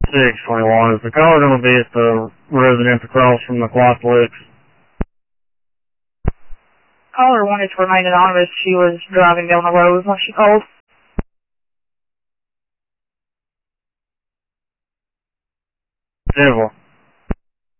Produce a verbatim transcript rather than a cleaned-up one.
six twenty-one. Is the caller going to be at the residence across from the Clock Licks? Caller wanted to remain anonymous. She was driving down the road when she called. Civil.